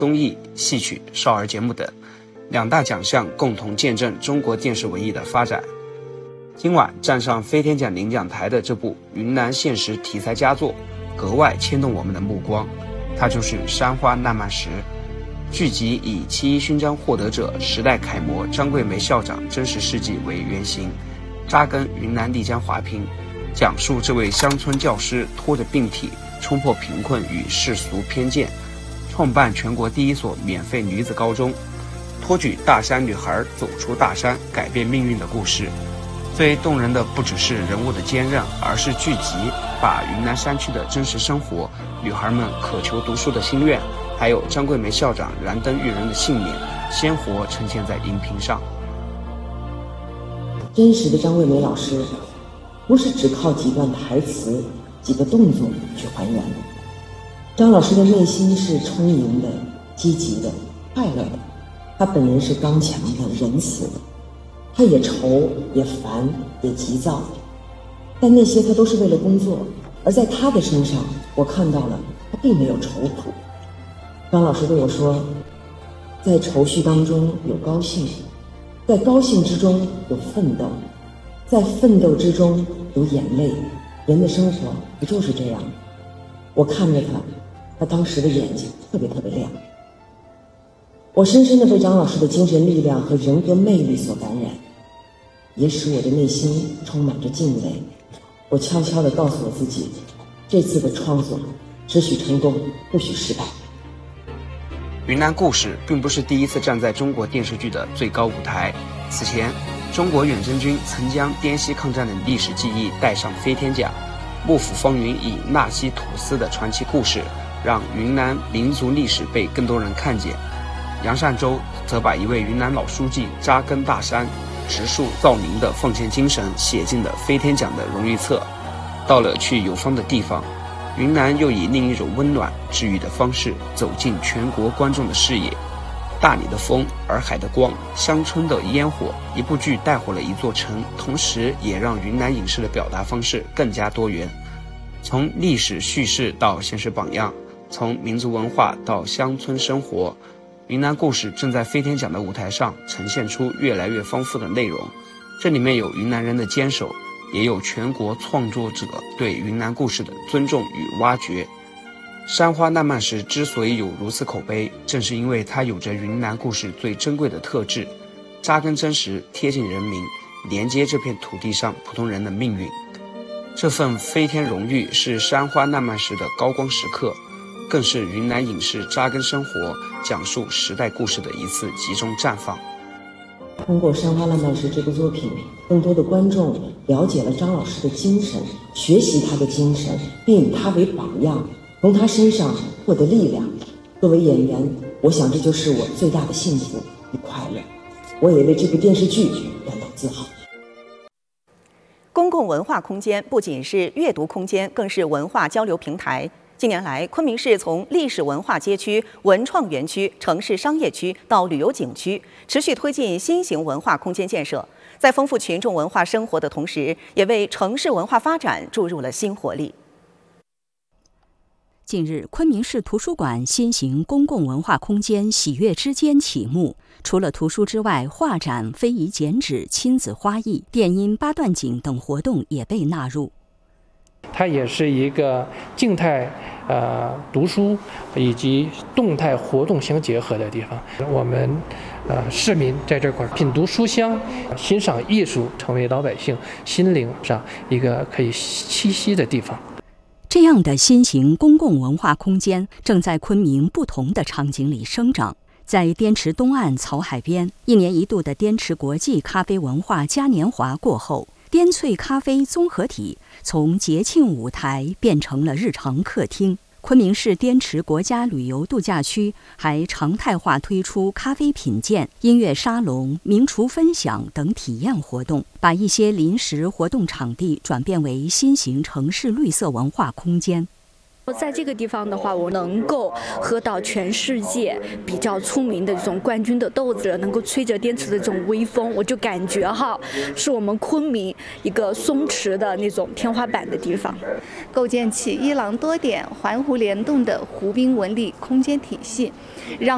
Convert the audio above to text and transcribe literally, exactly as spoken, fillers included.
综艺、戏曲、少儿节目等两大奖项，共同见证中国电视文艺的发展。今晚站上飞天奖领奖台的这部云南现实题材佳作，格外牵动我们的目光。它就是《山花烂漫时》。剧集以七一勋章获得者、时代楷模张桂梅校长真实事迹为原型，扎根云南丽江华坪，讲述这位乡村教师拖着病体冲破贫困与世俗偏见，创办全国第一所免费女子高中，托举大山女孩走出大山，改变命运的故事。最动人的不只是人物的坚韧，而是剧集把云南山区的真实生活、女孩们渴求读书的心愿，还有张桂梅校长燃灯育人的信念，鲜活呈现在荧屏上。 真实的张桂梅老师不是只靠几段台词、几个动作去还原的。张老师的内心是充盈的、积极的、快乐的，他本人是刚强的、仁慈的，他也愁也烦也急躁，但那些他都是为了工作，而在他的身上我看到了他并没有愁苦。张老师对我说，在愁绪当中有高兴，在高兴之中有奋斗，在奋斗之中有眼泪，人的生活不就是这样？我看着他，他当时的眼睛特别特别亮。我深深地被张老师的精神力量和人格魅力所感染，也使我的内心充满着敬畏。我悄悄地告诉我自己，这次的创作只许成功，不许失败。 云南故事并不是第一次站在中国电视剧的最高舞台。此前，中国远征军曾将滇西抗战的历史记忆带上飞天奖，幕府方云以纳西土司的传奇故事，让云南民族历史被更多人看见。杨善洲则把一位云南老书记扎根大山、植树造林的奉献精神写进了飞天奖的荣誉册。到了去有方的地方，云南又以另一种温暖治愈的方式走进全国观众的视野。大理的风，洱海的光，乡村的烟火，一部剧带火了一座城，同时也让云南影视的表达方式更加多元。从历史叙事到现实榜样，从民族文化到乡村生活，云南故事正在飞天奖的舞台上呈现出越来越丰富的内容。这里面有云南人的坚守，也有全国创作者对云南故事的尊重与挖掘。山花烂漫时之所以有如此口碑，正是因为它有着云南故事最珍贵的特质，扎根真实，贴近人民，连接这片土地上普通人的命运。这份飞天荣誉是山花烂漫时的高光时刻，更是云南影视扎根生活、讲述时代故事的一次集中绽放。 通过《山花烂漫时》这部作品，更多的观众了解了张老师的精神，学习他的精神，并以他为榜样，从他身上获得力量。作为演员，我想这就是我最大的幸福与快乐。我也为这部电视剧感到自豪。 公共文化空间不仅是阅读空间，更是文化交流平台。近年来，昆明市从历史文化街区、文创园区、城市商业区到旅游景区，持续推进新型文化空间建设，在丰富群众文化生活的同时，也为城市文化发展注入了新活力。 近日，昆明市图书馆新型公共文化空间喜悦之间启幕。除了图书之外，画展、非遗剪纸、亲子花艺、电音八段锦等活动也被纳入。 它也是一个静态呃读书以及动态活动相结合的地方。我们呃市民在这块品读书香，欣赏艺术，成为老百姓心灵上一个可以栖息的地方。 这样的新型公共文化空间正在昆明不同的场景里生长。在滇池东岸草海边，一年一度的滇池国际咖啡文化嘉年华过后，滇萃咖啡综合体从节庆舞台变成了日常客厅。昆明市滇池国家旅游度假区还常态化推出咖啡品鉴、音乐沙龙、名厨分享等体验活动，把一些临时活动场地转变为新型城市绿色文化空间。 在这个地方的话，我能够喝到全世界比较出名的这种冠军的豆子了，能够吹着滇池的这种微风，我就感觉哈，是我们昆明一个松弛的那种天花板的地方。 构建起一廊多点、环湖联动的湖滨文旅空间体系，让